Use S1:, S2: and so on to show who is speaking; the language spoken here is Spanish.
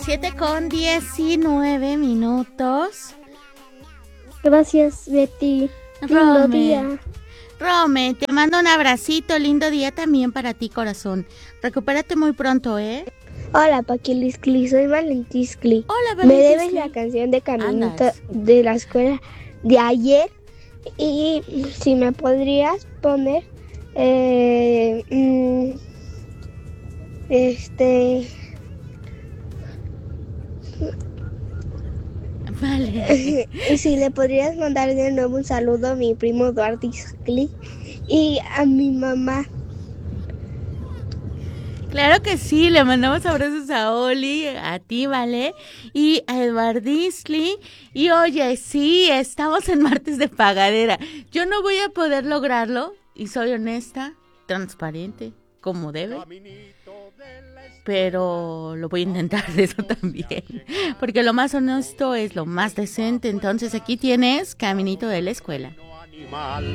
S1: 7:19.
S2: Gracias, Betty. Lindo día.
S1: Rome, te mando un abracito, lindo día también para ti, corazón. Recupérate muy pronto, ¿eh?
S2: Hola, Paquiliscli, soy Valentiscli.
S1: Hola,
S2: Me
S1: Valentiscli.
S2: debes la canción de Caminito
S1: Andas.
S2: de la escuela de ayer. Y si me podrías poner
S1: Vale.
S2: y si le podrías mandar de nuevo un saludo a mi primo Eduardiscli y a mi mamá.
S1: Claro que sí, le mandamos abrazos a Oli, a ti, ¿vale? Y a Eduardisli. Y oye, sí, estamos en martes de pagadera. Yo no voy a poder lograrlo, y soy honesta, transparente, como debe. Pero lo voy a intentar de eso también. Porque lo más honesto es lo más decente. Entonces aquí tienes Caminito de la Escuela.